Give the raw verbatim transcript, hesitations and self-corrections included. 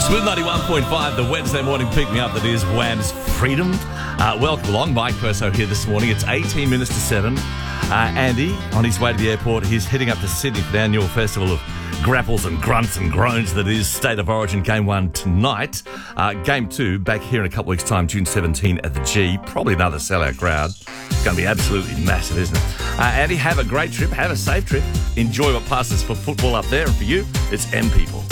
Smooth ninety-one point five, the Wednesday morning pick-me-up that is Wham's Freedom. Uh, welcome along. Mike Perso here this morning. It's eighteen minutes to seven. Uh, Andy, on his way to the airport, he's heading up to Sydney for the annual festival of grapples and grunts and groans that is State of Origin Game one tonight. Uh, game two, back here in a couple of weeks' time, June seventeenth at the G. Probably another sellout crowd. It's going to be absolutely massive, isn't it? Uh, Andy, have a great trip. Have a safe trip. Enjoy what passes for football up there. And for you, it's M People.